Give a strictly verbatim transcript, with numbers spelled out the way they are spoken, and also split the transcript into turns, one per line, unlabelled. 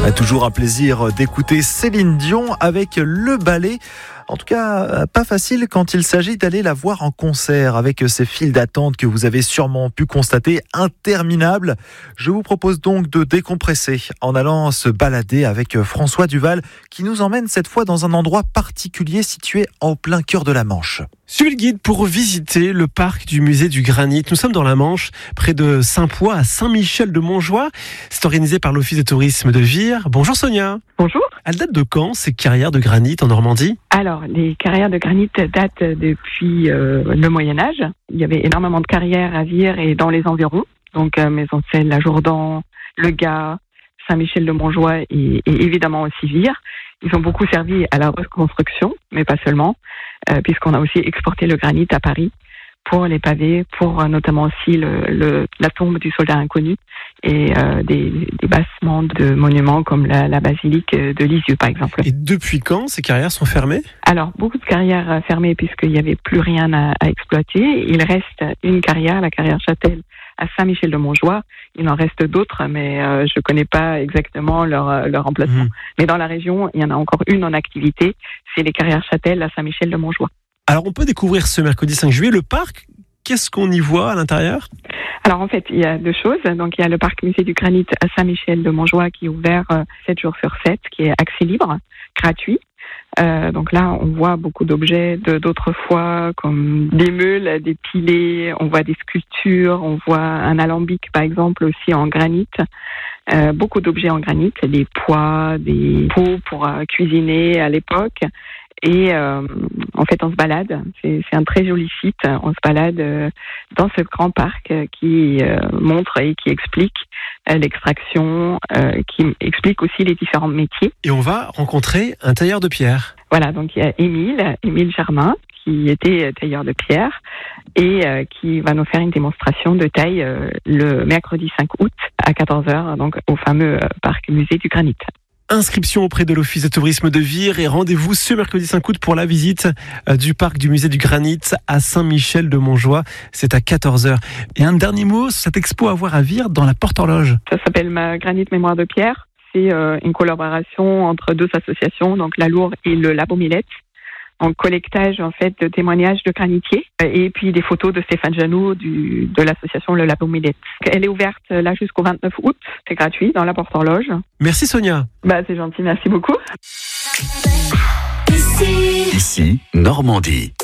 Toujours un plaisir d'écouter Céline Dion avec le ballet. En tout cas, pas facile quand il s'agit d'aller la voir en concert avec ces files d'attente que vous avez sûrement pu constater interminables. Je vous propose donc de décompresser en allant se balader avec François Duval qui nous emmène cette fois dans un endroit particulier situé en plein cœur de la Manche.
Suivez le guide pour visiter le parc du musée du Granit. Nous sommes dans la Manche, près de Saint-Poix à Saint-Michel-de-Montjoie. C'est organisé par l'Office de tourisme de Vire. Bonjour Sonia.
Bonjour.
Elle date de quand ces carrières de granit en Normandie ?
Alors, les carrières de granit datent depuis euh, le Moyen-Âge. Il y avait énormément de carrières à Vire et dans les environs. Donc, euh, Maison-Selle, La Jourdan, Le Gard, Saint-Michel-de-Montjoie et, et évidemment aussi Vire. Ils ont beaucoup servi à la reconstruction, mais pas seulement, euh, puisqu'on a aussi exporté le granit à Paris pour les pavés, pour euh, notamment aussi le, le, la tombe du soldat inconnu et euh, des, des bassements de monuments comme la, la basilique de Lisieux, par exemple.
Et depuis quand ces carrières sont fermées ?
Alors, beaucoup de carrières fermées puisqu'il n'y avait plus rien à, à exploiter. Il reste une carrière, la carrière Châtel, à Saint-Michel-de-Montjoie. Il en reste d'autres, mais euh, je ne connais pas exactement leur, leur emplacement. Mmh. Mais dans la région, il y en a encore une en activité, c'est les carrières Châtel à Saint-Michel-de-Montjoie.
Alors, on peut découvrir ce mercredi cinq juillet le parc. Qu'est-ce qu'on y voit à l'intérieur ?
Alors, en fait, il y a deux choses. Donc, il y a le parc musée du Granit à Saint-Michel-de-Montjoie qui est ouvert euh, sept jours sur sept, qui est accès libre, gratuit. Euh, donc là, on voit beaucoup d'objets de, d'autres fois, comme des meules, des pilets, on voit des sculptures, on voit un alambic, par exemple, aussi en granit. Euh, beaucoup d'objets en granit, des pois, des pots pour euh, cuisiner à l'époque. Et euh, en fait, on se balade. C'est, c'est un très joli site. On se balade euh, dans ce grand parc euh, qui euh, montre et qui explique euh, l'extraction, euh, qui explique aussi les différents métiers.
Et on va rencontrer un tailleur de pierre.
Voilà, donc il y a Émile, Émile Germain, qui était tailleur de pierre et euh, qui va nous faire une démonstration de taille euh, le mercredi cinq août à quatorze heures, donc au fameux euh, parc musée du Granit.
Inscription auprès de l'Office de tourisme de Vire et rendez-vous ce mercredi cinq août pour la visite du parc du musée du Granit à Saint-Michel-de-Montjoie. C'est à quatorze heures. Et un dernier mot, cette expo à voir à Vire dans la Porte-Horloge.
Ça s'appelle ma Granit Mémoire de Pierre. C'est euh, une collaboration entre deux associations, donc la Loure et le Labo Millette. En collectage en fait de témoignages de granitiers et puis des photos de Stéphane Janoux du, de l'association Le Labo Millette. Elle est ouverte là jusqu'au vingt-neuf août, c'est gratuit dans la Porte-Horloge.
Merci Sonia.
Bah c'est gentil, merci beaucoup.
Ici, Ici Normandie.